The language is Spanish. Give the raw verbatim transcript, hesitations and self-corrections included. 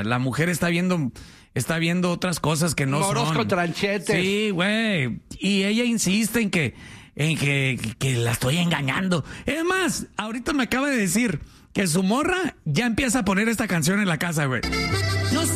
sea, la mujer está viendo, está viendo otras cosas que no Moros son. con tranchetes. Sí, güey. Y ella insiste en que, en que, que la estoy engañando. Es más, ahorita me acaba de decir que su morra ya empieza a poner esta canción en la casa, güey.